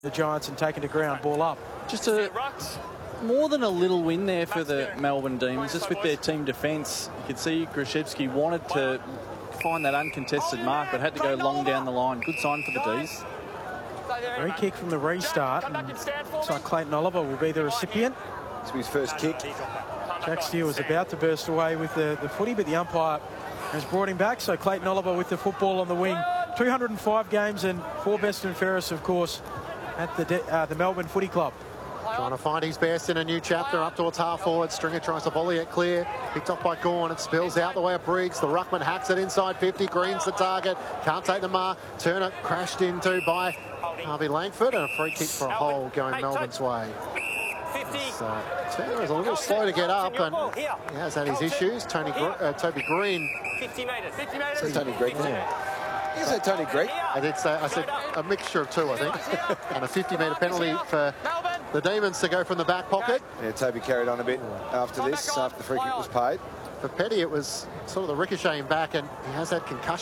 the Giants and taken to ground, ball up. Just more than a little win there for the Melbourne Demons, just with their team defence. You could see Grashevsky wanted to find that uncontested mark, but had to go long down the line. Good sign for the D's. Free kick from the restart. Looks like Clayton Oliver will be the recipient. It's his first kick. Jack Steele was about to burst away with the footy, but the umpire has brought him back. So Clayton Oliver with the football on the wing. 205 games and 4 best and fairest, of course, at the Melbourne Footy Club. Trying to find his best in a new chapter up towards half forward. Stringer tries to volley it clear. Picked off by Gawn. It spills out the way of Briggs. The ruckman hacks it inside 50. Green's the target. Can't take the mark. Turner crashed into by Harvey Langford. And a free kick for a hole going Melbourne's way. Turner is a little slow to get up, and he has had his issues. Toby Green. 50 metres. 50 metres. It's Tony Greig. Yeah. Is that Tony Greig? I said a mixture of two, I think. And a 50-metre penalty for the Demons to go from the back pocket. Yeah, Toby carried on a bit after this, after the free kick was paid. For Petty, it was sort of the ricocheting back, and he has that concussion.